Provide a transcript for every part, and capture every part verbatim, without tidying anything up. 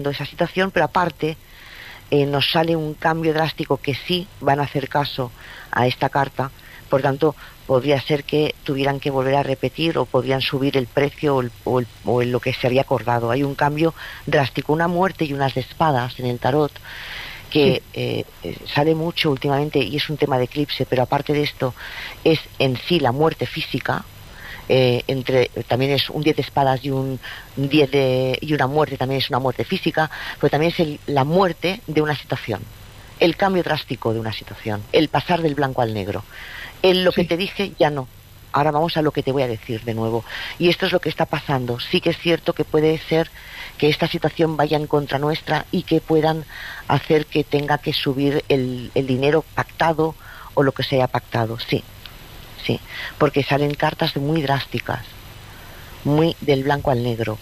esa situación, pero aparte eh, nos sale un cambio drástico que sí van a hacer caso a esta carta. Por tanto, podría ser que tuvieran que volver a repetir o podrían subir el precio o, el, o, el, o el, lo que se había acordado. Hay un cambio drástico, una muerte y unas de espadas en el tarot que sí. eh, sale mucho últimamente y es un tema de eclipse, pero aparte de esto es en sí la muerte física. Eh, entre también es un diez de espadas y un diez de y una muerte también es una muerte física, pero también es el, la muerte de una situación, el cambio drástico de una situación, el pasar del blanco al negro. En lo sí. que te dije ya no. Ahora vamos a lo que te voy a decir de nuevo. Y esto es lo que está pasando. Sí que es cierto que puede ser que esta situación vaya en contra nuestra y que puedan hacer que tenga que subir el, el dinero pactado o lo que se haya pactado. Sí. Sí, porque salen cartas muy drásticas, muy del blanco al negro.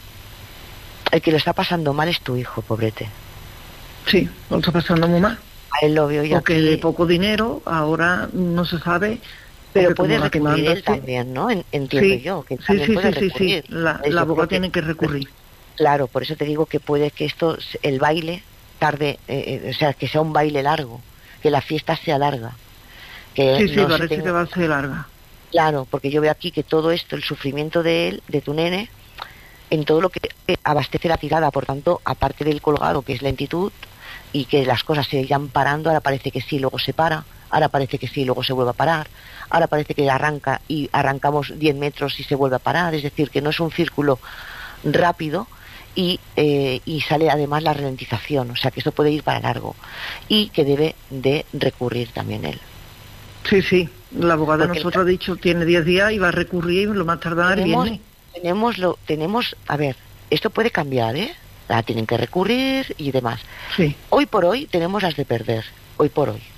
El que lo está pasando mal es tu hijo, pobrete. Sí, lo está pasando muy mal. A él lo veo yo. Porque aquí. de poco dinero, ahora no se sabe. Pero puede recurrir él también, ¿no? Entiendo sí, yo. Que sí, también sí, puede sí, recurrir. sí, la, la abogada tiene que recurrir. Claro, por eso te digo que puede que esto, el baile, tarde, eh, o sea, que sea un baile largo, que la fiesta sea larga. Que sí, sí, no parece tenga... que va a ser larga. Claro, porque yo veo aquí que todo esto, el sufrimiento de él, de tu nene, en todo lo que abastece la tirada, por tanto, aparte del colgado, que es lentitud, y que las cosas se irán parando, ahora parece que sí, luego se para, ahora parece que sí, luego se vuelve a parar, ahora parece que arranca y arrancamos diez metros y se vuelve a parar, es decir, que no es un círculo rápido, y, eh, y sale además la ralentización, o sea que esto puede ir para largo, y que debe de recurrir también él. Sí, sí, la abogada de nosotros ha dicho, tiene diez días y va a recurrir lo más tardar tenemos, viene. Tenemos, lo, tenemos, a ver, esto puede cambiar, ¿eh? La tienen que recurrir y demás. Sí. Hoy por hoy tenemos las de perder, hoy por hoy.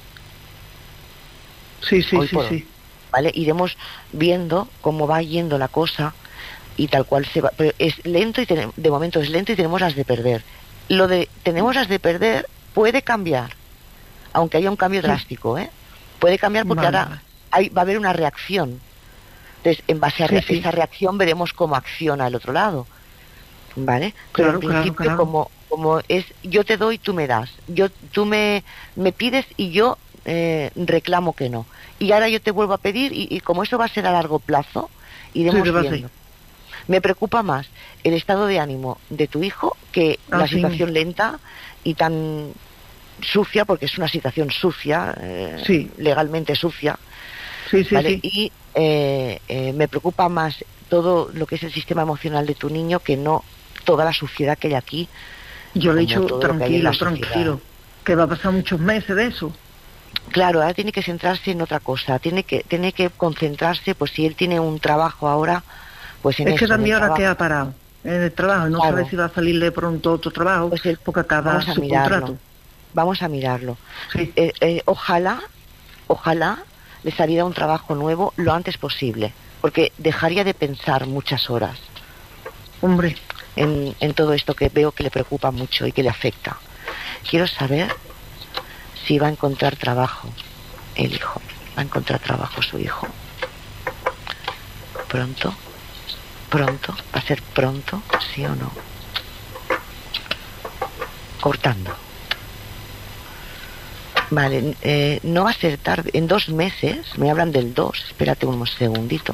Sí, sí, hoy sí, por sí. Hoy, ¿vale? Iremos viendo cómo va yendo la cosa y tal cual se va. Pero es lento y tenemos, de momento es lento y tenemos las de perder. Lo de tenemos las de perder puede cambiar, aunque haya un cambio sí. drástico, ¿eh? Puede cambiar porque vale. ahora hay, va a haber una reacción. Entonces, en base a sí, re- sí. esa reacción veremos cómo acciona el otro lado, ¿vale? Pero claro, en principio, claro, claro. como como es yo te doy, tú me das. Yo tú me me pides y yo eh, reclamo que no. Y ahora yo te vuelvo a pedir y, y como eso va a ser a largo plazo, iremos sí, viendo. Me preocupa más el estado de ánimo de tu hijo que ah, la situación sí. lenta y tan sucia, porque es una situación sucia, eh, sí. legalmente sucia, sí, sí, ¿vale? sí. Y eh, eh, me preocupa más todo lo que es el sistema emocional de tu niño que no toda la suciedad que hay aquí. Yo le he dicho tranquilo, tranquilo, que va a pasar muchos meses de eso. Claro, ahora tiene que centrarse en otra cosa, tiene que tiene que concentrarse, pues si él tiene un trabajo ahora, pues en es eso, que también ahora trabajo. queda parado en el trabajo, no claro. sabe si va a salirle pronto otro trabajo, pues el, porque acaba vamos a su mirarlo, contrato. Vamos a mirarlo. Sí. Eh, eh, ojalá, ojalá le saliera un trabajo nuevo lo antes posible, porque dejaría de pensar muchas horas. Hombre. En, en todo esto que veo que le preocupa mucho y que le afecta. Quiero saber si va a encontrar trabajo el hijo. Va a encontrar trabajo su hijo. Pronto. Pronto. ¿Va a ser pronto? ¿Sí o no? Cortando. Vale, eh, no va a ser tarde. En dos meses, me hablan del dos. Espérate un segundito.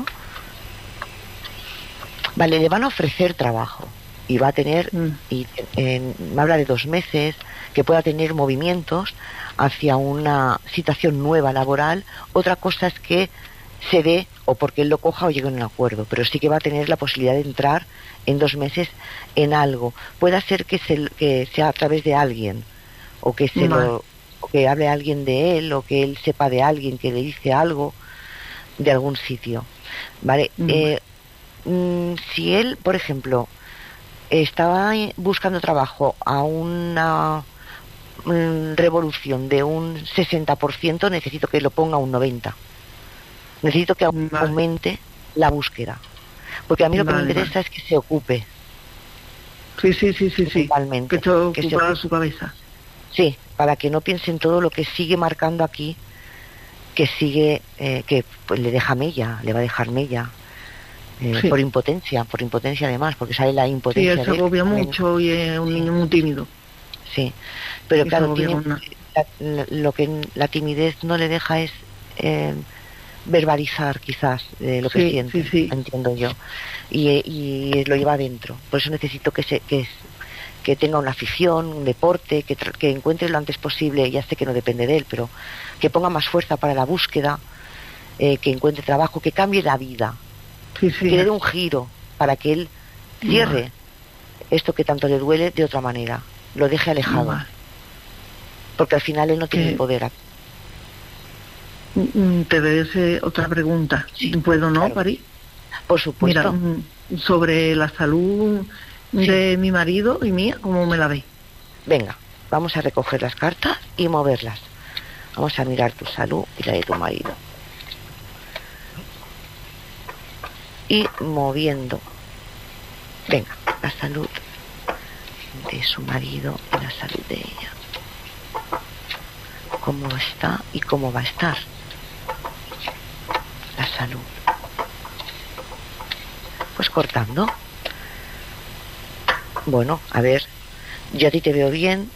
Vale, le van a ofrecer trabajo. Y va a tener, mm. y eh, me habla de dos meses, que pueda tener movimientos hacia una situación nueva laboral. Otra cosa es que se dé, o porque él lo coja o llegue a un acuerdo, pero sí que va a tener la posibilidad de entrar en dos meses en algo. Puede ser que, se, que sea a través de alguien, o que se vale. lo, o que hable alguien de él, o que él sepa de alguien que le dice algo de algún sitio. Vale, mm. eh, mm, si él, por ejemplo, estaba buscando trabajo a una mm, revolución de un sesenta por ciento, necesito que lo ponga a un noventa por ciento. Necesito que aumente vale. la búsqueda. Porque a mí lo vale, que me interesa vale. es que se ocupe. Sí, sí, sí, sí, sí. Que, esto que ocupa su cabeza. Sí, para que no piense en todo lo que sigue marcando aquí, que sigue, eh, que pues, le deja mella, le va a dejar mella. Eh, Sí. por impotencia, por impotencia además, porque sale la Sí, impotencia él se de él. agobia también. mucho y es un Sí, niño muy tímido. sí. Pero Y se claro, agobia tiene con nada. la- la- lo que la timidez no le deja es eh, verbalizar quizás eh, lo que Sí, sí, siente, sí. entiendo yo. Y, eh, y lo lleva adentro. Por eso necesito que se, que, que tenga una afición, un deporte, que, tra- que encuentre lo antes posible, ya sé que no depende de él, pero que ponga más fuerza para la búsqueda, eh, que encuentre trabajo, que cambie la vida, Sí, sí. que le dé un giro para que él Vale, cierre esto que tanto le duele de otra manera, lo deje alejado, vale. porque al final él no tiene el Que poder. mm, te voy a hacer otra pregunta. Sí, ¿Puedo, no, claro que París? sí. Por Mira, supuesto. mm, sobre la salud Sí. de mi marido y mía, ¿cómo me la veis? Venga, vamos a recoger las cartas y moverlas. Vamos a mirar tu salud y la de tu marido. Y moviendo. Venga, la salud de su marido y la salud de ella. ¿Cómo está y cómo va a estar? La salud. Pues cortando. Bueno, a ver, yo a ti te veo bien.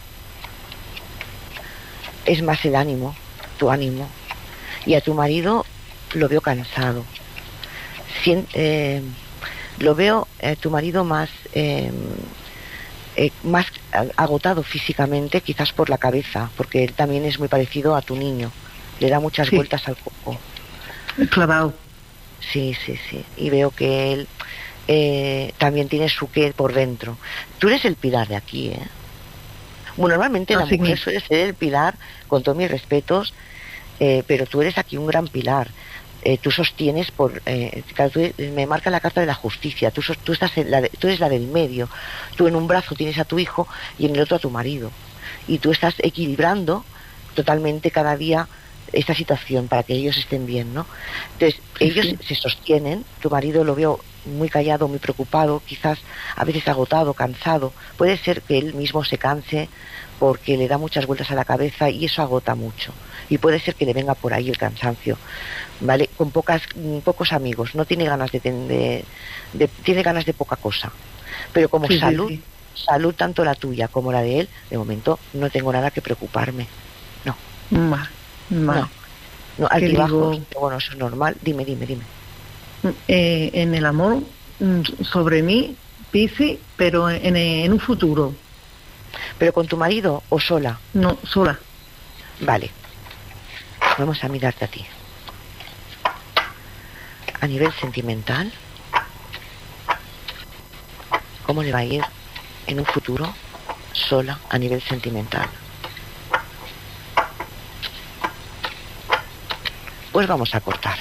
Es más el ánimo, tu ánimo. Y a tu marido lo veo cansado. Sien- eh, lo veo eh, tu marido más eh, eh, más agotado físicamente, quizás por la cabeza, porque él también es muy parecido a tu niño. Le da muchas Sí. vueltas al coco. Clavado. Sí, sí, sí. Y veo que él eh, también tiene su qué por dentro. Tú eres el pilar de aquí, ¿eh? Bueno, normalmente la Así mujer mismo. suele ser el pilar, con todos mis respetos, eh, pero tú eres aquí un gran pilar. Eh, tú sostienes por eh, claro, tú, me marca la carta de la justicia. Tú, sos, tú estás en la de, tú eres la del medio. Tú en un brazo tienes a tu hijo y en el otro a tu marido, y tú estás equilibrando totalmente cada día esta situación para que ellos estén bien, ¿no? Entonces Sí, ellos sí. se sostienen. Tu marido lo veo muy callado, muy preocupado, quizás a veces agotado, cansado. Puede ser que él mismo se canse porque le da muchas vueltas a la cabeza y eso agota mucho. Y puede ser que le venga por ahí el cansancio, ¿vale? Con pocas, pocos amigos, no tiene ganas de, de, de tiene ganas de poca cosa. Pero como Sí, sí, salud, sí. salud tanto la tuya como la de él, de momento no tengo nada que preocuparme. No, Vale, vale. no, no, ¿Qué altibajos, digo? pero bueno, eso es normal. Dime, dime, dime. Eh, en el amor, mm, sobre mí, Piscis, pero en, en un futuro, ¿Pero con tu marido o sola? no sola. Vale, vamos a mirarte a ti. A nivel sentimental, ¿cómo le va a ir en un futuro sola a nivel sentimental? Pues vamos a cortar.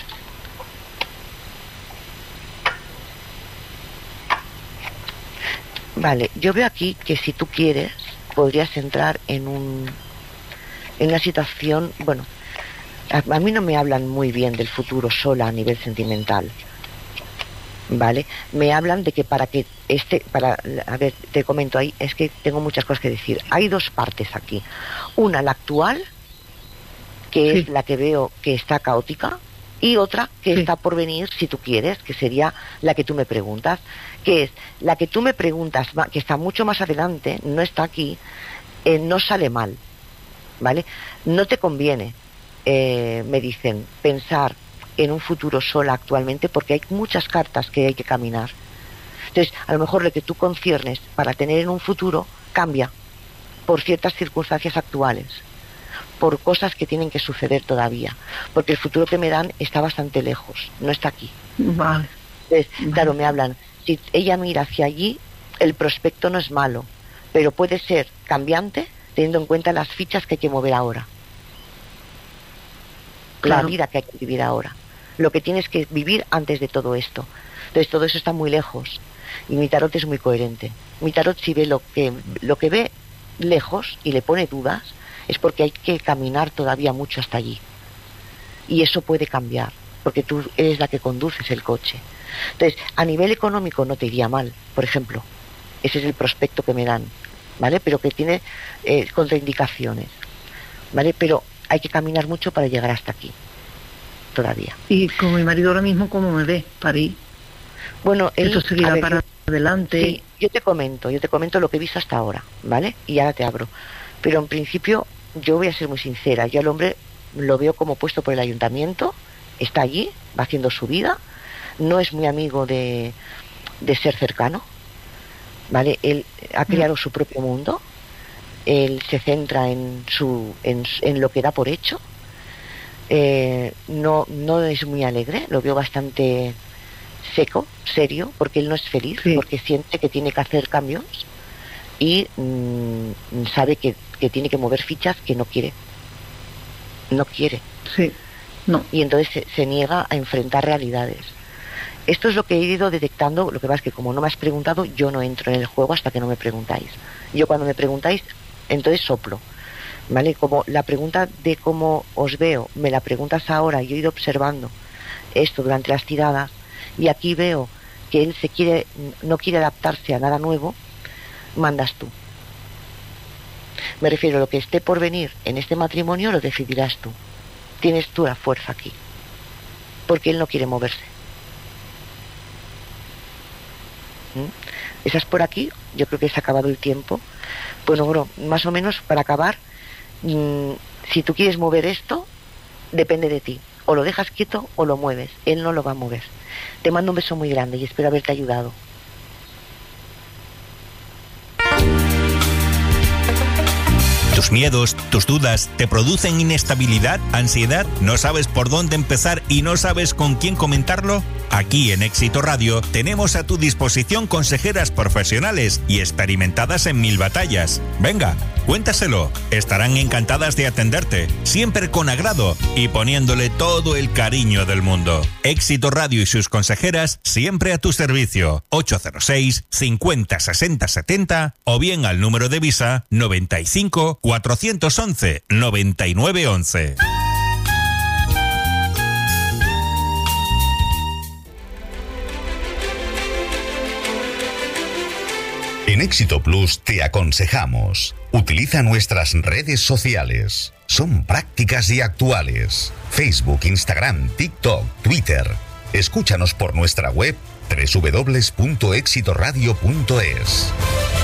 Vale, yo veo aquí que si tú quieres podrías entrar en un en una situación, bueno, a, a mí no me hablan muy bien del futuro sola a nivel sentimental, ¿vale? Me hablan de que para que este, para, a ver, te comento ahí, es que tengo muchas cosas que decir. Hay dos partes aquí. Una, la actual, que Sí. es la que veo que está caótica, y otra que Sí. está por venir, si tú quieres, que sería la que tú me preguntas, que es la que tú me preguntas, va- que está mucho más adelante, no está aquí, eh, no sale mal, ¿vale? No te conviene, eh, me dicen, pensar en un futuro sola actualmente, porque hay muchas cartas que hay que caminar. Entonces, a lo mejor lo que tú conciernes para tener en un futuro cambia por ciertas circunstancias actuales, por cosas que tienen que suceder todavía, porque el futuro que me dan está bastante lejos, no está aquí. Vale. Entonces, Vale. claro, me hablan, si ella mira hacia allí, el prospecto no es malo, pero puede ser cambiante teniendo en cuenta las fichas que hay que mover ahora, Claro. la vida que hay que vivir ahora, lo que tienes que vivir antes de todo esto. Entonces todo eso está muy lejos y mi tarot es muy coherente. Mi tarot, si ve lo que lo que ve lejos y le pone dudas, es porque hay que caminar todavía mucho hasta allí, y eso puede cambiar porque tú eres la que conduces el coche. Entonces, a nivel económico no te iría mal, por ejemplo. Ese es el prospecto que me dan, ¿vale? Pero que tiene eh, contraindicaciones, ¿vale? Pero hay que caminar mucho para llegar hasta aquí, todavía. Y con mi marido ahora mismo, ¿cómo me ve, París? Bueno, él, esto seguirá ver, para yo, adelante. Sí, yo te comento, yo te comento lo que he visto hasta ahora, ¿vale? Y ahora te abro. Pero en principio, yo voy a ser muy sincera, yo al hombre lo veo como puesto por el ayuntamiento, está allí, va haciendo su vida, no es muy amigo de, de ser cercano, ¿vale? Él ha creado mm. su propio mundo, él se centra en, su, en, en lo que da por hecho, eh, no, no es muy alegre, lo veo bastante seco, serio, porque él no es feliz, sí. porque siente que tiene que hacer cambios y mmm, sabe que, que tiene que mover fichas que no quiere. No quiere. Sí, no. Y entonces se, se niega a enfrentar realidades. Esto es lo que he ido detectando, lo que pasa es que como no me has preguntado, yo no entro en el juego hasta que no me preguntáis. Yo cuando me preguntáis, entonces soplo, ¿vale? Como la pregunta de cómo os veo, me la preguntas ahora, yo he ido observando esto durante las tiradas, y aquí veo que él se quiere, no quiere adaptarse a nada nuevo, mandas tú. Me refiero a lo que esté por venir en este matrimonio, lo decidirás tú. Tienes tú la fuerza aquí, porque él no quiere moverse. ¿Mm? Esas por aquí, yo creo que se ha acabado el tiempo. Bueno, bueno, más o menos para acabar, mmm, si tú quieres mover esto, depende de ti. O lo dejas quieto o lo mueves. Él no lo va a mover. Te mando un beso muy grande y espero haberte ayudado. ¿Tus miedos, tus dudas te producen inestabilidad, ansiedad? ¿No sabes por dónde empezar y no sabes con quién comentarlo? Aquí en Éxito Radio tenemos a tu disposición consejeras profesionales y experimentadas en mil batallas. Venga, cuéntaselo. Estarán encantadas de atenderte, siempre con agrado y poniéndole todo el cariño del mundo. Éxito Radio y sus consejeras siempre a tu servicio. ocho cero seis, cincuenta, sesenta, setenta o bien al número de Visa noventa y cinco, cuatrocientos once, noventa y nueve once. En Éxito Plus te aconsejamos. Utiliza nuestras redes sociales. Son prácticas y actuales. Facebook, Instagram, TikTok, Twitter. Escúchanos por nuestra web doble u doble u doble u punto éxito radio punto es.